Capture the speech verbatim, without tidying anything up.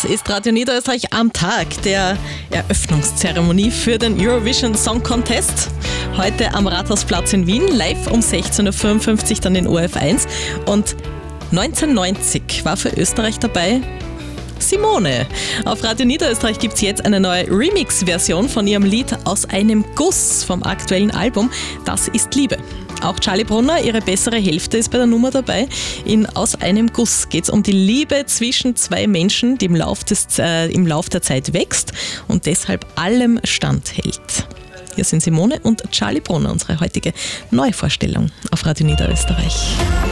Das ist Radio Niederösterreich am Tag der Eröffnungszeremonie für den Eurovision Song Contest. Heute am Rathausplatz in Wien, live um sechzehn Uhr fünfundfünfzig dann in O R F eins. Und neunzehnhundertneunzig war für Österreich dabei Simone. Auf Radio Niederösterreich gibt es jetzt eine neue Remix-Version von ihrem Lied Aus einem Guss vom aktuellen Album Das ist Liebe. Auch Charlie Brunner, ihre bessere Hälfte, ist bei der Nummer dabei. In Aus einem Guss geht es um die Liebe zwischen zwei Menschen, die im Lauf, des, äh, im Lauf der Zeit wächst und deshalb allem standhält. Hier sind Simone und Charlie Brunner, unsere heutige Neuvorstellung auf Radio Niederösterreich.